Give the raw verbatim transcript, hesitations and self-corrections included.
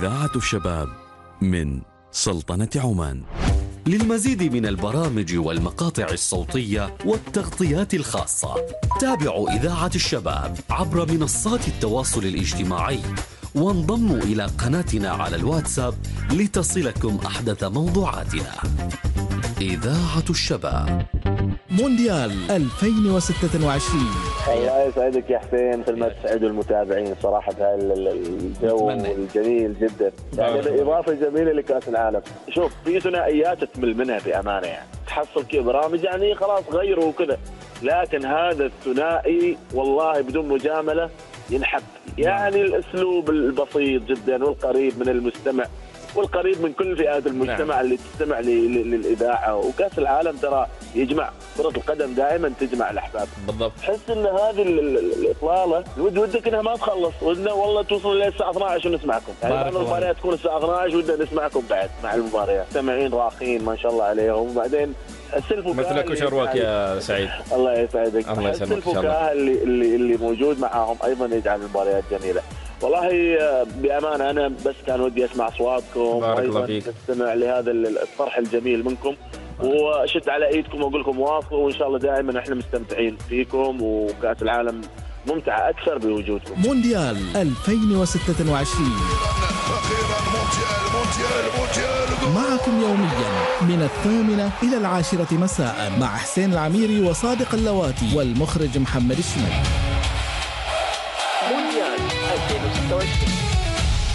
إذاعة الشباب من سلطنة عمان. للمزيد من البرامج والمقاطع الصوتية والتغطيات الخاصة تابعوا إذاعة الشباب عبر منصات التواصل الاجتماعي، وانضموا إلى قناتنا على الواتساب لتصلكم أحدث موضوعاتنا. إذاعة الشباب مونديال ألفين وستة وعشرين. الله يسعدك يا حسين، مثل ما تسعدوا المتابعين صراحة بهذا الجو الجميل جدا، يعني إضافة جميلة لكأس العالم. شوف، في ثنائيات تمل منها بأمانة، يعني تحصل كذا برامج يعني خلاص غيروا وكذا، لكن هذا الثنائي والله بدون مجاملة ينحب، يعني الأسلوب البسيط جدا والقريب من المستمع والقريب من كل فئات المجتمع. نعم. اللي تستمع للإذاعة. وكأس العالم ترى يجمع، كرة القدم دائما تجمع الأحباب. بالضبط. تحس ان هذه الإطلالة ود ودك انها ما تخلص، ودنا والله توصل الى الساعة اثنعش عشر ونسمعكم، يعني بعد المباريات تكون الساعة اثنعش ودنا نسمعكم بعد مع المباريات. مستمعين راقين ما شاء الله عليهم. وبعدين مثلك وشروك يا سعيد. الله يسعدك. الله يسلمك. الفكاهة اللي اللي اللي موجود معاهم ايضا يجعل المباريات جميلة. والله بأمانة أنا بس كان ودي أسمع أصواتكم وأيضا أستمع لهذا الطرح الجميل منكم، وأشد على إيدكم وأقول لكم واصلوا، وإن شاء الله دائما إحنا مستمتعين فيكم، وكأس العالم ممتعة أكثر بوجودكم. مونديال ألفين وستة وعشرين معكم يوميا من الثامنة إلى العاشرة مساء مع حسين العميري وصادق اللواتي والمخرج محمد الشمال.